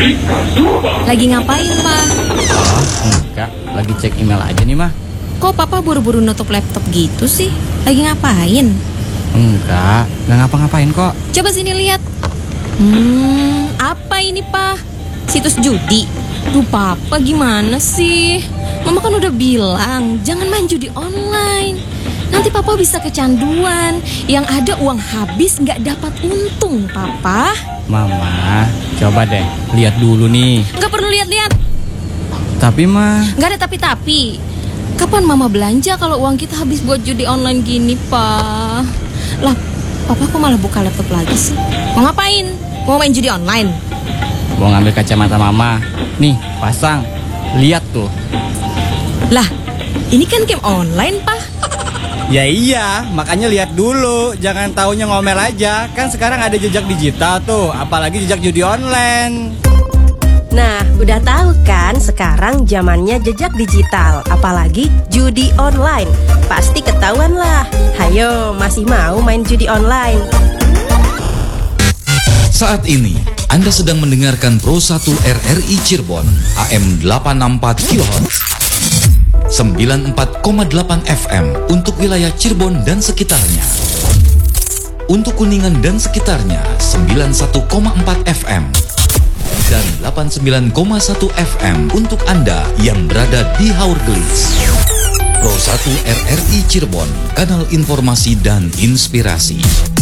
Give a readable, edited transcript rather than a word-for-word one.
Lagi ngapain, Pak? Enggak, lagi cek email aja nih, Mah. Kok Papa buru-buru nutup laptop gitu sih? Lagi ngapain? Enggak ngapa-ngapain kok. Coba sini lihat. Apa ini, Pak? Situs judi? Duh, Papa gimana sih? Mama kan udah bilang, jangan main judi online. Nanti Papa bisa kecanduan. Yang ada uang habis nggak dapat untung, Papa. Mama, coba deh, lihat dulu nih. Nggak perlu lihat-lihat. Tapi, Mah. Nggak ada tapi-tapi. Kapan Mama belanja kalau uang kita habis buat judi online gini, Pak? Lah, Papa kok malah buka laptop lagi sih? Mau ngapain? Mau main judi online? Mau ngambil kacamata Mama. Nih, pasang. Lihat tuh. Lah, ini kan game online, Pak. Ya iya, makanya lihat dulu. Jangan taunya ngomel aja. Kan sekarang ada jejak digital tuh, apalagi jejak judi online. Nah, udah tahu kan sekarang zamannya jejak digital, apalagi judi online. Pasti ketahuan lah. Hayo, masih mau main judi online? Saat ini, Anda sedang mendengarkan Pro 1 RRI Cirebon, AM 864 kHz. 94,8 FM untuk wilayah Cirebon dan sekitarnya. Untuk Kuningan dan sekitarnya 91,4 FM dan 89,1 FM untuk Anda yang berada di Haurgelis. Pro 1 RRI Cirebon, kanal informasi dan inspirasi.